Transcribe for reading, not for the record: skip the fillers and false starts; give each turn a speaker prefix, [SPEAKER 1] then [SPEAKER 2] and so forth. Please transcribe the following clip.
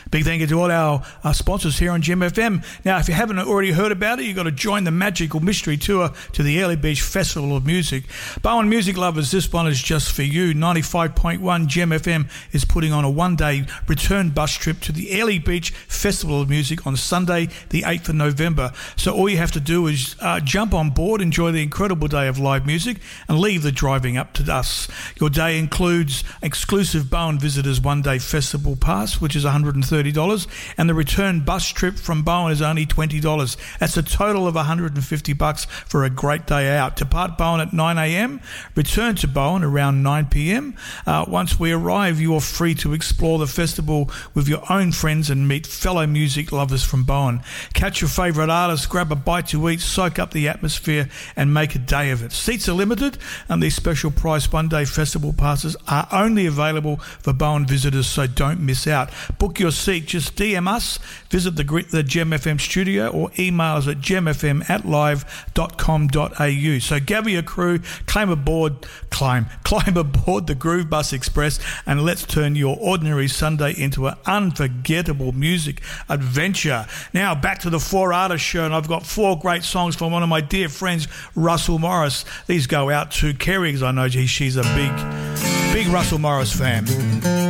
[SPEAKER 1] Big thank you to all our sponsors here on Gem FM. Now, if you haven't already heard about it, you've got to join the magical mystery tour to the Airlie Beach Festival of Music. Bowen music lovers, this one is just for you. 95.1 Gem FM is putting on a one-day return bus trip to the Airlie Beach Festival of Music on Sunday, the 8th of November. So all you have to do is jump on board, enjoy the incredible day of live music, and leave the driving up to us. Your day includes exclusive Bowen Visitors one-day festival pass, which is $130, and the return bus trip from Bowen is only $20. That's a total of $150 for a great day out. Depart Bowen at 9 a.m, return to Bowen around 9 p.m. Once we arrive, you are free to explore the festival with your own friends and meet fellow music lovers from Bowen. Catch your favourite artists, grab a bite to eat, soak up the atmosphere, and make a day of it. Seats are limited, and these special price one-day festival passes are only available for Bowen visitors, so don't miss out. Book your seat, just DM us, visit the Gem FM studio, or email us at gemfm@live.com.au. So gather your crew, climb aboard the Groove Bus Express, and let's turn your ordinary Sunday into an unforgettable music adventure. Now back to the 4 Artists Show, and I've got 4 great songs from one of my dear friends, Russell Morris. These go out to Kerry, because I know she's a big Russell Morris fan.